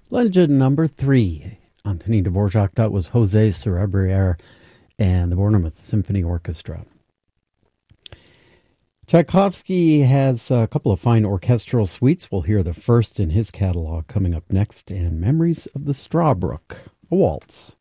Legend number 3. Antonin Dvorak, that was Jose Cerebriere and the Bournemouth Symphony Orchestra. Tchaikovsky has a couple of fine orchestral suites. We'll hear the first in his catalog coming up next, and Memories of the Strawbrook, a waltz.